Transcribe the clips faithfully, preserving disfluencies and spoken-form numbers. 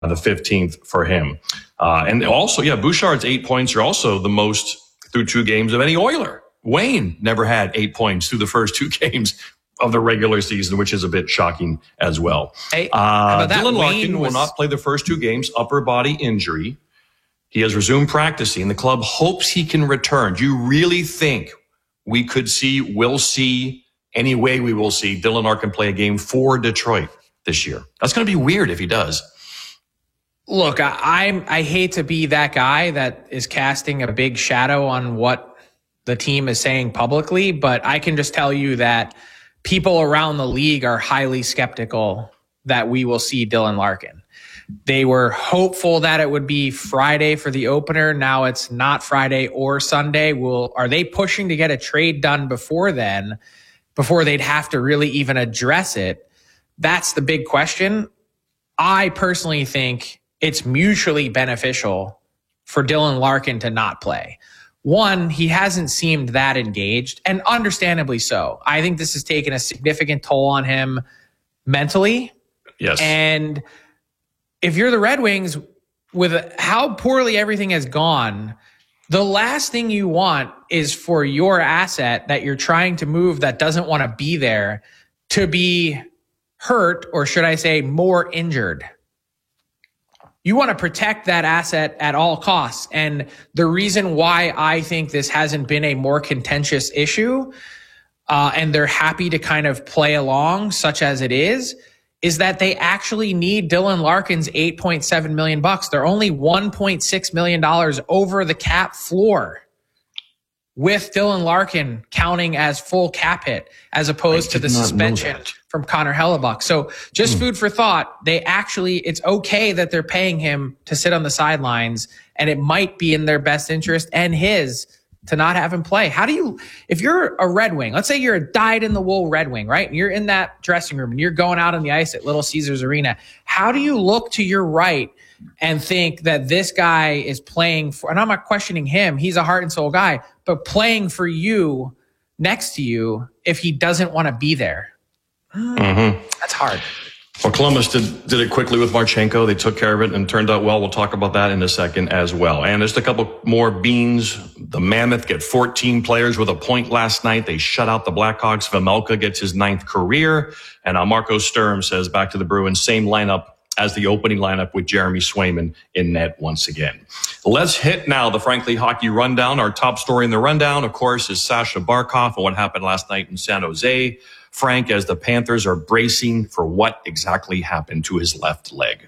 the fifteenth for him. Uh, and also, yeah, Bouchard's eight points are also the most through two games of any Oiler. Wayne never had eight points through the first two games of the regular season, which is a bit shocking as well. Hey, uh, Dylan Larkin was... will not play the first two games, upper body injury. He has resumed practicing. The club hopes he can return. Do you really think we could see, will see, any way we will see Dylan Larkin play a game for Detroit this year? That's going to be weird if he does. Look, I, I'm, I hate to be that guy that is casting a big shadow on what the team is saying publicly, but I can just tell you that people around the league are highly skeptical that we will see Dylan Larkin. They were hopeful that it would be Friday for the opener. Now it's not Friday or Sunday. Will, are they pushing to get a trade done before then, before they'd have to really even address it? That's the big question. I personally think it's mutually beneficial for Dylan Larkin to not play. One, he hasn't seemed that engaged, and understandably so. I think this has taken a significant toll on him mentally. Yes. And if you're the Red Wings, with how poorly everything has gone, the last thing you want is for your asset that you're trying to move that doesn't want to be there to be hurt, or should I say more injured. You want to protect that asset at all costs. And the reason why I think this hasn't been a more contentious issue, uh, and they're happy to kind of play along, such as it is, is that they actually need Dylan Larkin's eight point seven million bucks. They're only one point six million dollars over the cap floor, with Dylan Larkin counting as full cap hit as opposed to the suspension from Connor Hellebuck. So just mm. food for thought. They actually, it's okay that they're paying him to sit on the sidelines, and it might be in their best interest and his to not have him play. How do you, if you're a Red Wing, let's say you're a dyed-in-the-wool Red Wing, right? And you're in that dressing room and you're going out on the ice at Little Caesars Arena. How do you look to your right and think that this guy is playing for, and I'm not questioning him, he's a heart and soul guy, but playing for you next to you if he doesn't want to be there? Mm-hmm. That's hard. Well, Columbus did, did it quickly with Marchenko. They took care of it and turned out well. We'll talk about that in a second as well. And there's a couple more beans. The Mammoth get fourteen players with a point last night. They shut out the Blackhawks. Vejmelka gets his ninth career. And uh, Marco Sturm says back to the Bruins, same lineup as the opening lineup with Jeremy Swayman in net once again. Let's hit now the Frankly Hockey Rundown. Our top story in the rundown, of course, is Sasha Barkov and what happened last night in San Jose. Frank, as the Panthers are bracing for what exactly happened to his left leg.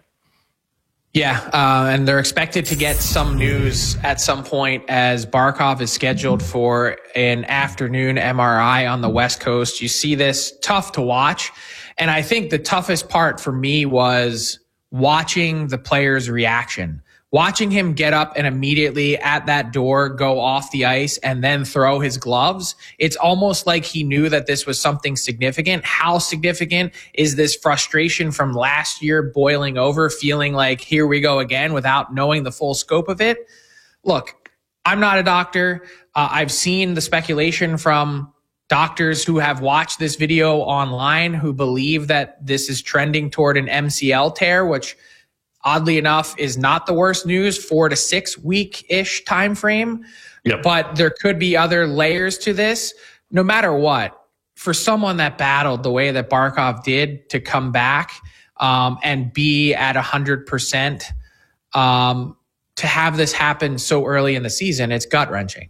Yeah, uh, and they're expected to get some news at some point, as Barkov is scheduled for an afternoon M R I on the West Coast. You see this, tough to watch. And I think the toughest part for me was watching the player's reaction. Watching him get up and immediately at that door go off the ice and then throw his gloves. It's almost like he knew that this was something significant. How significant is this frustration from last year boiling over, feeling like here we go again without knowing the full scope of it? Look, I'm not a doctor. Uh, I've seen the speculation from doctors who have watched this video online who believe that this is trending toward an M C L tear, which oddly enough is not the worst news, four to six week-ish time frame. Yep. But there could be other layers to this. No matter what, for someone that battled the way that Barkov did to come back um, and be at one hundred percent, um, to have this happen so early in the season, it's gut-wrenching.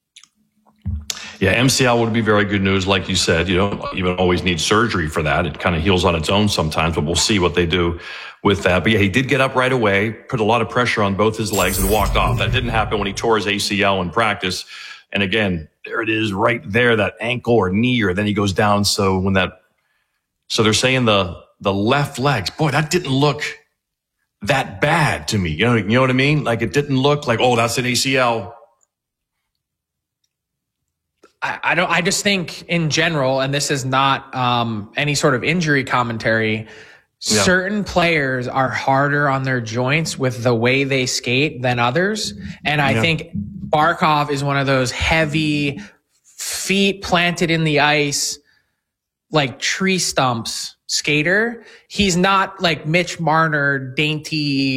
Yeah, M C L would be very good news. Like you said, you don't even always need surgery for that. It kind of heals on its own sometimes, but we'll see what they do with that. But yeah, he did get up right away, put a lot of pressure on both his legs and walked off. That didn't happen when he tore his A C L in practice. And again, there it is right there, that ankle or knee, or then he goes down. So when that, so they're saying the, the left legs, boy, that didn't look that bad to me. You know, you know what I mean? Like it didn't look like, oh, that's an A C L. I, I don't, I just think in general, and this is not um, any sort of injury commentary, yeah. Certain players are harder on their joints with the way they skate than others. And I yeah. think Barkov is one of those heavy feet planted in the ice, like tree stumps skater. He's not like Mitch Marner, dainty